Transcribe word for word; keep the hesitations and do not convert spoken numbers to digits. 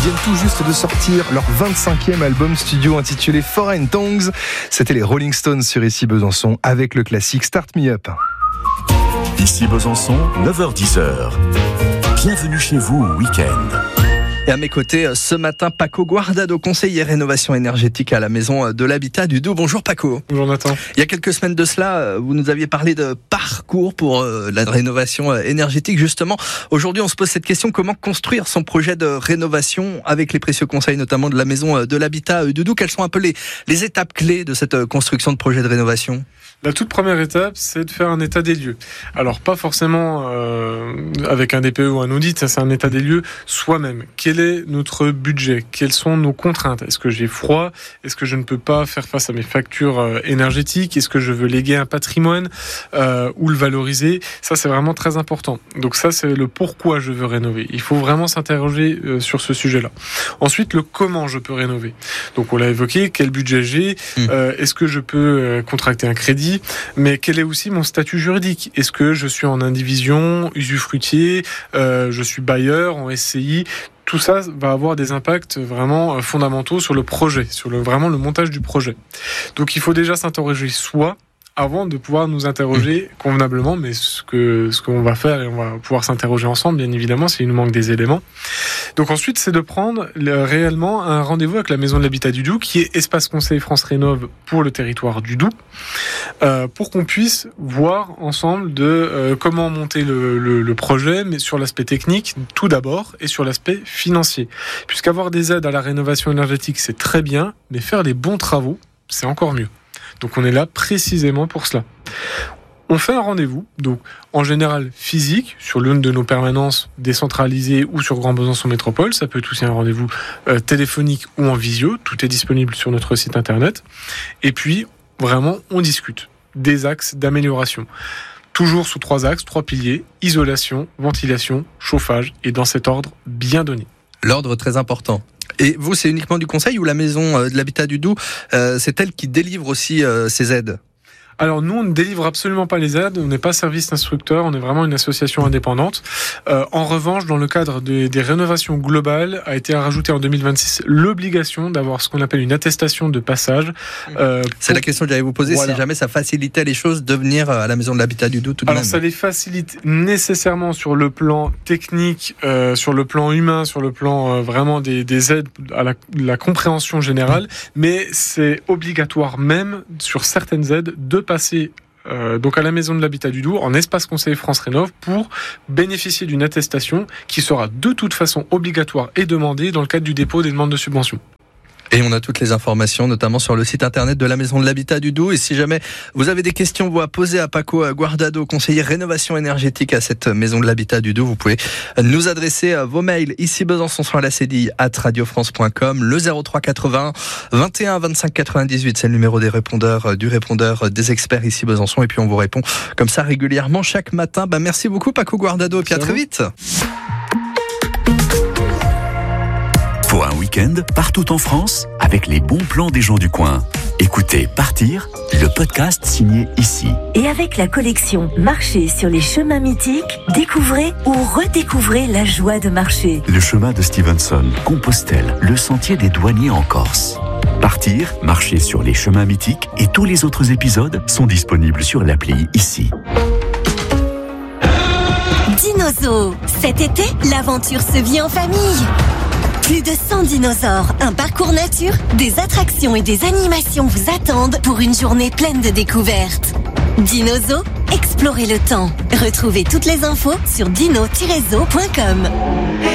viennent tout juste de sortir leur vingt-cinquième album studio intitulé Foreign Tongues. C'était les Rolling Stones sur Ici Besançon avec le classique Start Me Up. Ici Besançon, neuf heures dix. Bienvenue chez vous au week-end. Et à mes côtés, ce matin, Paco Guardado, conseiller rénovation énergétique à la Maison de l'Habitat du Doubs. Bonjour Paco. Bonjour Nathan. Il y a quelques semaines de cela, vous nous aviez parlé de parcours pour la rénovation énergétique. Justement, aujourd'hui, on se pose cette question, comment construire son projet de rénovation avec les précieux conseils, notamment de la Maison de l'Habitat du Doubs. Quelles sont un peu les, les étapes clés de cette construction de projet de rénovation ? La toute première étape, c'est de faire un état des lieux. Alors, pas forcément euh, avec un D P E ou un audit, ça c'est un état des lieux soi-même. Quel est notre budget ? Quelles sont nos contraintes ? Est-ce que j'ai froid ? Est-ce que je ne peux pas faire face à mes factures euh, énergétiques ? Est-ce que je veux léguer un patrimoine euh, ou le valoriser ? Ça, c'est vraiment très important. Donc ça, c'est le pourquoi je veux rénover. Il faut vraiment s'interroger euh, sur ce sujet-là. Ensuite, le comment je peux rénover. Donc, on l'a évoqué, quel budget j'ai ? mmh. euh, Est-ce que je peux euh, contracter un crédit ? Mais quel est aussi mon statut juridique ? Est-ce que je suis en indivision, usufruitier, euh, je suis bailleur, en S C I ? Tout ça va avoir des impacts vraiment fondamentaux sur le projet, sur le, vraiment le montage du projet. Donc il faut déjà s'interroger soi, avant de pouvoir nous interroger convenablement, mais ce que ce qu'on va faire, et on va pouvoir s'interroger ensemble, bien évidemment, s'il nous manque des éléments. Donc ensuite, c'est de prendre le, réellement un rendez-vous avec la Maison de l'Habitat du Doubs, qui est Espace Conseil France Rénov pour le territoire du Doubs, euh, pour qu'on puisse voir ensemble de euh, comment monter le, le, le projet, mais sur l'aspect technique tout d'abord, et sur l'aspect financier. Puisqu'avoir des aides à la rénovation énergétique, c'est très bien, mais faire les bons travaux, c'est encore mieux. Donc on est là précisément pour cela. On fait un rendez-vous, donc en général physique, sur l'une de nos permanences décentralisées ou sur Grand Besançon Métropole. Ça peut être aussi un rendez-vous euh, téléphonique ou en visio. Tout est disponible sur notre site internet. Et puis, vraiment, on discute des axes d'amélioration. Toujours sous trois axes, trois piliers, isolation, ventilation, chauffage, et dans cet ordre bien donné. L'ordre très important. Et vous, c'est uniquement du conseil ou la Maison de l'Habitat du Doubs, euh, c'est elle qui délivre aussi euh, ces aides ? Alors nous, on ne délivre absolument pas les aides, on n'est pas service instructeur, on est vraiment une association indépendante. Euh, en revanche, dans le cadre des, des rénovations globales, a été rajoutée en deux mille vingt-six l'obligation d'avoir ce qu'on appelle une attestation de passage. Euh, C'est pour... la question que j'allais vous poser, voilà. Si jamais ça facilitait les choses de venir à la Maison de l'Habitat du Doubs tout de Alors même. Ça les facilite nécessairement sur le plan technique, euh, sur le plan humain, sur le plan euh, vraiment des, des aides à la, la compréhension générale, mais c'est obligatoire même sur certaines aides de passer euh, donc à la Maison de l'Habitat du Doubs en Espace Conseil France Rénov pour bénéficier d'une attestation qui sera de toute façon obligatoire et demandée dans le cadre du dépôt des demandes de subvention. Et on a toutes les informations, notamment sur le site internet de la Maison de l'Habitat du Doubs. Et si jamais vous avez des questions vous à poser à Paco Guardado, conseiller rénovation énergétique à cette Maison de l'Habitat du Doubs, vous pouvez nous adresser vos mails ici Besançon sur la cédille arobase radio france point com, le zéro trois quatre-vingts vingt et un vingt-cinq quatre-vingt-dix-huit, c'est le numéro des répondeurs, du répondeur des experts ici Besançon. Et puis on vous répond comme ça régulièrement chaque matin. Bah, merci beaucoup Paco Guardado, et puis à très vite. Pour un week-end partout en France, avec les bons plans des gens du coin. Écoutez Partir, le podcast signé Ici. Et avec la collection Marcher sur les chemins mythiques, découvrez ou redécouvrez la joie de marcher. Le chemin de Stevenson, Compostelle, le sentier des douaniers en Corse. Partir, marcher sur les chemins mythiques et tous les autres épisodes sont disponibles sur l'appli Ici. Dinozo. Cet été, l'aventure se vit en famille. Plus de cent dinosaures, un parcours nature, des attractions et des animations vous attendent pour une journée pleine de découvertes. Dinozo, explorez le temps. Retrouvez toutes les infos sur dino tiret zo point com.